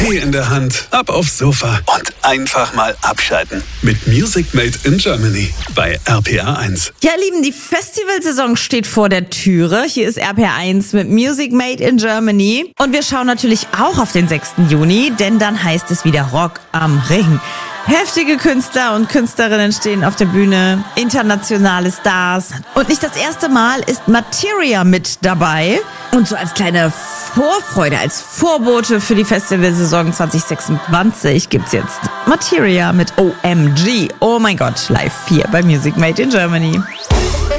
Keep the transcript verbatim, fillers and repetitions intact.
Tee in der Hand, ab aufs Sofa und einfach mal abschalten. Mit Music Made in Germany bei R P R eins. Ja, ihr Lieben, die Festivalsaison steht vor der Türe. Hier ist R P R eins mit Music Made in Germany. Und wir schauen natürlich auch auf den sechsten Juni, denn dann heißt es wieder Rock am Ring. Heftige Künstler und Künstlerinnen stehen auf der Bühne, internationale Stars. Und nicht das erste Mal ist Materia mit dabei. Und so als kleine Vorfreude, als Vorbote für die Festivalsaison zwanzig sechsundzwanzig gibt's jetzt Materia mit O M G. Oh mein Gott, live hier bei Music Made in Germany.